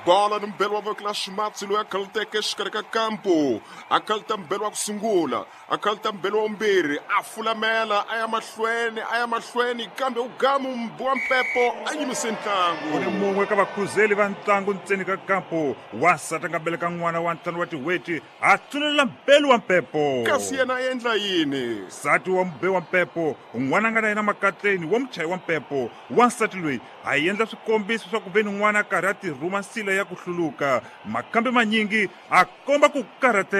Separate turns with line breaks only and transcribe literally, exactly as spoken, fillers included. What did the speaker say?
bola ni mbelo wa vokla Schmatzi loyi a khalteke exikarhi ka kampo a khalta mbelo wa ku sungula a khalta mbelo wa vumbirhi a fulamela a ya mahlweni a ya mahlweni kambe uGamu Mbowa Mpepo a yimise ntlangu.
Kuni mun'we ka vakhuzeli va ntlangu ntseni ka kampo wasati a nga beleka n'wana wa ntlhanu wa tiweti a tsunelela mbelo wa Mpepo.
Kasi yena a endla yini?
Nsati wa Mbowa Mpepo n'wana a nga na yena makatleni wa muchayi wa Mpepo wansati loyi a endla swikombiso swa ku veni n'wana a karhi a tirhuma nsila ya ku hluluka makambe manyingi a komba ku karhata